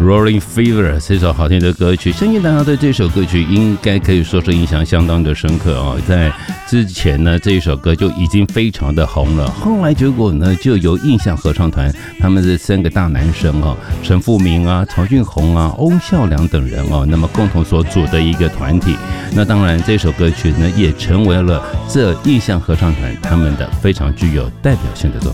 Rolling Fever 这首好听的歌曲，相信大家对这首歌曲应该可以说是印象相当的深刻哦。在之前呢，这一首歌就已经非常的红了，后来结果呢，就由印象合唱团他们这3个大男生哦，陈复明啊、曹俊宏啊、欧孝良等人哦，那么共同所组的一个团体。那当然，这首歌曲呢，也成为了这印象合唱团他们的非常具有代表性的作品。